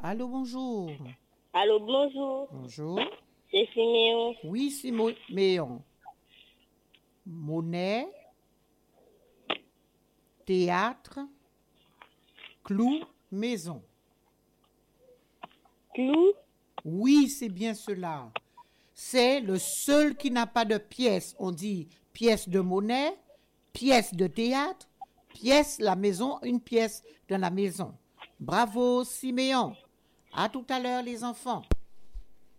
Allô, bonjour. Allô, bonjour. Bonjour. C'est Siméon. Oui, Siméon. Monnaie, théâtre, clou, maison. Clou, Oui, c'est bien cela. C'est le seul qui n'a pas de pièce. On dit pièce de monnaie, pièce de théâtre, pièce la maison, une pièce de la maison. Bravo, Siméon. À tout à l'heure, les enfants.